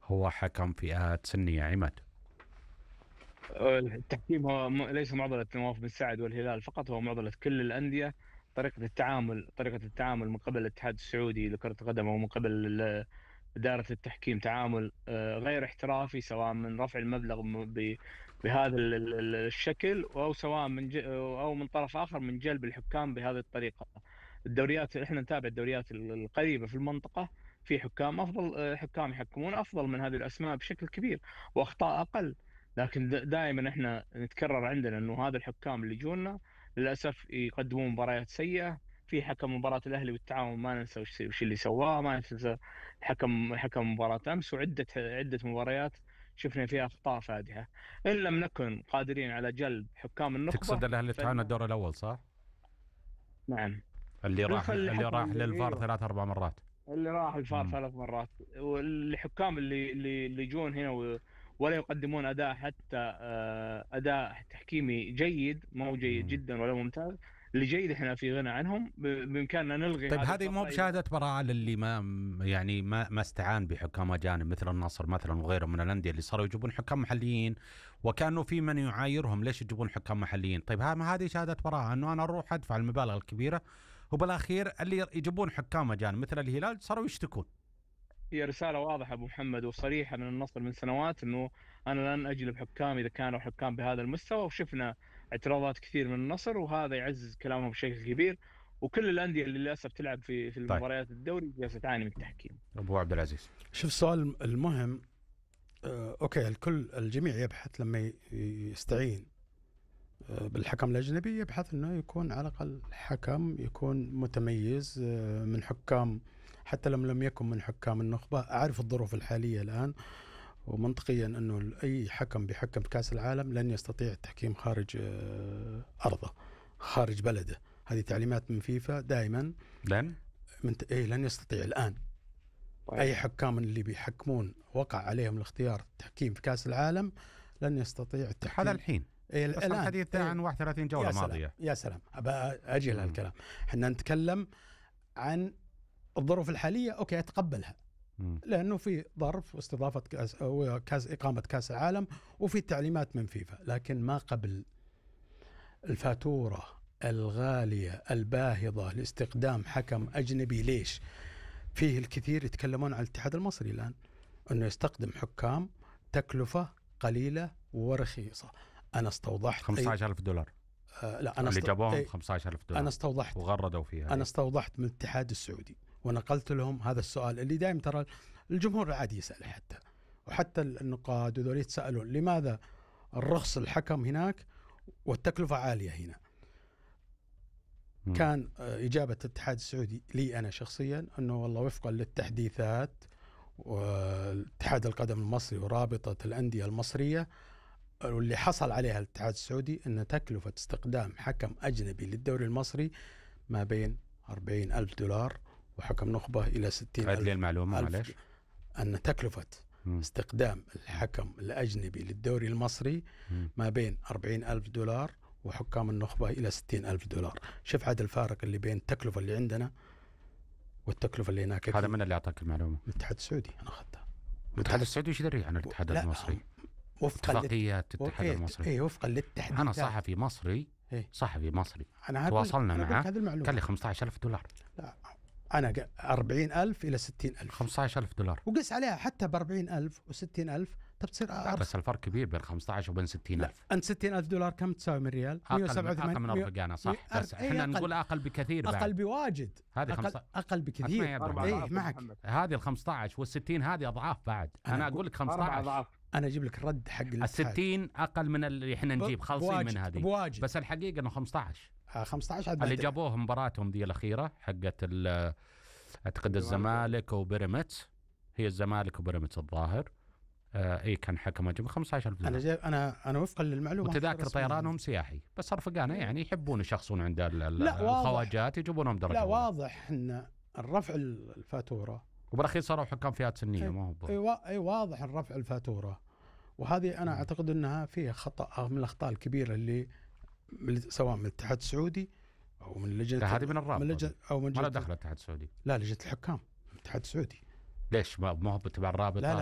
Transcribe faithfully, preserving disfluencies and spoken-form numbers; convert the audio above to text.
هو حكم فئات سنية عماد. التحكيم هو م- ليس معضلة نواف بن سعد والهلال فقط، هو معضلة كل الأندية. طريقة التعامل طريقة التعامل من قبل الاتحاد السعودي لكرة القدم ومن قبل ال- إدارة التحكيم تعامل آه، غير احترافي، سواء من رفع المبلغ م- ب- بهذا ال- ال- ال- الشكل، أو سواء من ج- أو من طرف آخر من جلب الحكام بهذه الطريقة. الدوريات، احنا نتابع الدوريات ال- القريبة في المنطقة، في حكام أفضل، آه، حكام يحكمون أفضل من هذه الأسماء بشكل كبير، وأخطاء أقل. لكن دائما احنا نتكرر عندنا انه هذا الحكام اللي يجونا للاسف يقدمون مباريات سيئه. في حكم مباراه الاهلي بالتعاون ما ننسى وش وش اللي سواه، ما ننسى حكم حكم مباراه امس، وعده عده مباريات شفنا فيها اخطاء فادحه. ان لم نكن قادرين على جلب حكام النخبه تقصد الأهلي تعاون فإن الدور الأول صح؟ نعم. اللي راح الخ- اللي الحكم راح اللي للفار ايوه ثلاث أربع مرات. اللي راح الفار امم. ثلاث مرات، والحكام اللي اللي اللي يجون هنا و- ولا يقدمون اداء حتى آه، اداء تحكيمي جيد، ما هو جيد امم. جدا ولا ممتاز. اللي جيد احنا في غنى عنهم، ب- بامكاننا نلغي طيب هذه هذه مو الفتره اذا. بشهادة براءة للي ما يعني ما ما استعان بحكام أجانب مثل النصر مثلا وغيره من الأندية اللي صاروا يجيبون حكام محليين، وكانوا في من يعايرهم ليش يجيبون حكام محليين؟ طيب ها ما هذه شهادة براءة انه انا اروح ادفع المبالغ الكبيرة، وبالاخير اللي يجيبون حكام أجانب مثل الهلال صاروا يشتكون. هي رساله واضحه ابو محمد وصريحه من النصر من سنوات، انه انا لن اجلب حكام اذا كانوا حكام بهذا المستوى، وشفنا اعتراضات كثير من النصر، وهذا يعزز كلامهم بشكل كبير. وكل الانديه اللي للاسف تلعب في في طيب المباريات الدوري جالسه تعاني من التحكيم. ابو عبد العزيز. شوف السؤال المهم. آه، أوكي، الكل الجميع يبحث لما ي- يستعين آه، بالحكم الأجنبي، يبحث أنه يكون على الأقل حكم يكون متميز آه، من حكام، حتى لم لم يكن من حكام النخبة. أعرف الظروف الحالية الآن، ومنطقيا أنه أي حكم بيحكم بكأس العالم لن يستطيع التحكيم خارج آه، أرضه، خارج بلده. هذه تعليمات من فيفا دائما. لن من ت... إيه لن يستطيع الآن. أي حكام اللي بيحكمون وقع عليهم الاختيار التحكيم في كأس العالم لن يستطيع التحكيم. هذا الحين إيه بس الآن الحديث ده إيه عن واحد وثلاثين جولة يا سلام ماضية. يا سلام أبى أجي لهالكلام. احنا نتكلم عن الظروف الحالية، أوكي أتقبلها، مم. لأنه في ظرف واستضافة كأس أو كأس إقامة كأس العالم وفي تعليمات من فيفا، لكن ما قبل الفاتورة الغالية الباهظة لاستخدام حكم أجنبي. ليش؟ فيه الكثير يتكلمون عن الاتحاد المصري الآن أنه يستخدم حكام تكلفة قليلة ورخيصة. أنا استوضحت خمسة عشر ألف دولار. آه لا أنا اللي است... جابوهم إيه خمسة عشر ألف دولار. أنا استوضحت وغردوا فيها. أنا استوضحت من الاتحاد السعودي ونقلت لهم هذا السؤال اللي دائما ترى الجمهور العادي يسأل، حتى وحتى النقاد وذول يتسألون لماذا الرخص الحكم هناك والتكلفة عالية هنا. مم. كان إجابة الاتحاد السعودي لي أنا شخصيا أنه والله وفقا للتحديثات واتحاد القدم المصري ورابطة الأندية المصرية، واللي حصل عليها الاتحاد السعودي أن تكلفة استخدام حكم أجنبي للدوري المصري ما بين أربعين ألف دولار وحكم نخبة إلى ستين ألف. عد لي المعلومة معلش. أن تكلفة مم. استخدام الحكم الأجنبي للدوري المصري مم. ما بين أربعين ألف دولار وحكام النخبة إلى ستين ألف دولار. شوف عاد الفارق اللي بين التكلفة اللي عندنا والتكلفة اللي هناك. هذا من اللي أعطاك المعلومة؟ الاتحاد السعودي أنا أخذتها. الاتحاد السعودي ايش يدري عن الاتحاد المصري؟ وفقا اتفاقيات الاتحاد إيه المصري. إيه وفقا للتحديثات. أنا صحفي مصري. إيه؟ صحفي مصري أنا تواصلنا أنا معه قال لي خمسة خمسة عشر ألف دولار. لا أنا أربعين ألف إلى ستين ألف. خمسة عشر ألف دولار وقس عليها حتى بأربعين ألف وستين ألف تصير لا بس الفرق كبير بين خمسة عشر وبين ستين ألف. أنت ستين ألف دولار كم تساوي من ريال؟ أقل من, أقل من أربعين صح. بس احنا نقول أقل بكثير بعد. أقل بواجد. هذه أقل, خمسة... أقل بكثير. إيه معك. هذه ال خمسة عشر والستين هذه أضعاف بعد. أنا, أنا أقول لك خمسة عشر. أنا أجيب لك الرد حق الستين أقل من اللي إحنا نجيب خالصين من هذه بواجد. بس الحقيقة إنه خمسة عشر. آه خمسة عشر اللي جابوه مباراتهم دي الأخيرة حقت أعتقد الزمالك وبيراميدز، هي الزمالك وبيراميدز الظاهر. آه اي كان حكم اجنبي خمسة عشر ألف. انا جايب انا انا وفقا للمعلومه. وتذاكر طيرانهم سياحي بس رفقانا يعني يحبون يشخصون عند الخواجات يجيبونهم درجه. لا واضح ان الرفع الفاتوره وبالاخير صاروا حكام فئات سنيه. ما هو اي اي واضح الرفع الفاتوره، وهذه انا اعتقد انها فيها خطا من الاخطاء الكبيره اللي سواء من الاتحاد السعودي او من لجنه هذه من الرابطه من لجنة او من ما دخل الاتحاد السعودي. لا لجنه الحكام الاتحاد السعودي. ليش ما هو تبع الرابطه؟ لا لا